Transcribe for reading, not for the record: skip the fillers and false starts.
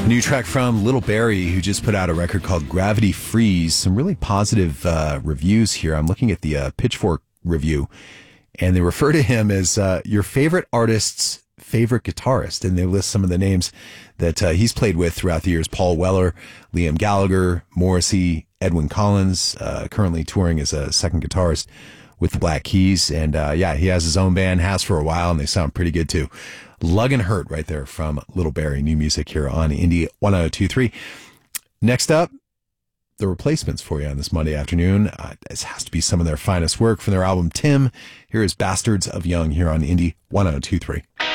New track from Little Barry, who just put out a record called Gravity Freeze. Some really positive reviews here. I'm looking at the Pitchfork review, and they refer to him as your favorite artist's favorite guitarist. And they list some of the names that he's played with throughout the years. Paul Weller, Liam Gallagher, Morrissey, Edwyn Collins, currently touring as a second guitarist with the Black Keys. And he has his own band, has for a while, and they sound pretty good too. Lug and Hurt right there from Little Barry. New music here on Indie 102.3. Next up, the Replacements for you on this Monday afternoon. This has to be some of their finest work from their album Tim. Here is Bastards of Young here on Indie 102.3.